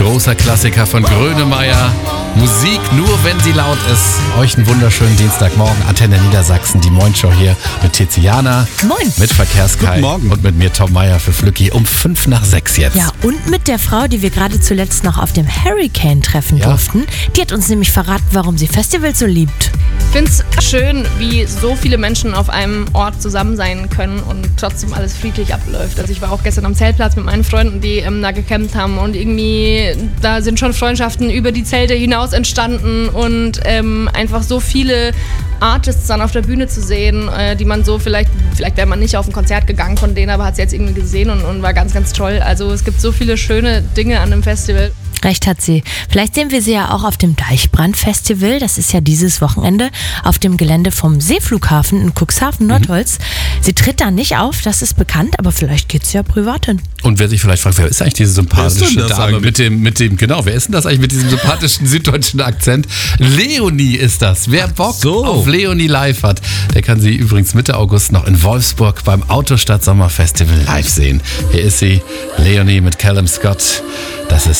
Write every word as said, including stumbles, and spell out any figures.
großer Klassiker von Grönemeyer. Musik nur, wenn sie laut ist. Euch einen wunderschönen Dienstagmorgen. Antenne Niedersachsen, die Moin-Show hier mit Tiziana. Moin. Mit Verkehrskai. Und mit mir Tom Meyer für Flücki um fünf nach sechs jetzt. Ja, und mit der Frau, die wir gerade zuletzt noch auf dem Hurricane treffen Ja. durften. Die hat uns nämlich verraten, warum sie Festivals so liebt. Ich finde es schön, wie so viele Menschen auf einem Ort zusammen sein können und trotzdem alles friedlich abläuft. Also ich war auch gestern am Zeltplatz mit meinen Freunden, die ähm, da gecampt haben und irgendwie, da sind schon Freundschaften über die Zelte hinaus entstanden und ähm, einfach so viele Artists dann auf der Bühne zu sehen, äh, die man so vielleicht, vielleicht wäre man nicht auf ein Konzert gegangen von denen, aber hat sie jetzt irgendwie gesehen und, und war ganz, ganz toll. Also es gibt so viele schöne Dinge an dem Festival. Recht hat sie. Vielleicht sehen wir sie ja auch auf dem Deichbrand-Festival. Das ist ja dieses Wochenende auf dem Gelände vom Seeflughafen in Cuxhaven, Nordholz. Mhm. Sie tritt da nicht auf, das ist bekannt, aber vielleicht geht sie ja privat hin. Und wer sich vielleicht fragt, wer ist eigentlich diese sympathische Wer ist denn das Dame eigentlich? mit dem, mit dem, genau, wer ist denn das eigentlich mit diesem sympathischen süddeutschen Akzent? Leonie ist das. Wer Bock so. auf Leonie live hat, der kann sie übrigens Mitte August noch in Wolfsburg beim Autostadt Sommerfestival live sehen. Hier ist sie, Leonie mit Callum Scott. Das ist